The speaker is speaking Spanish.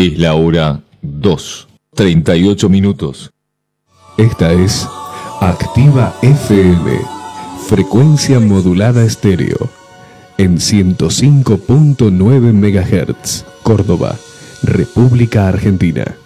Es la hora 2:38. Esta es Activa FM, frecuencia modulada estéreo, en 105.9 MHz, Córdoba, República Argentina.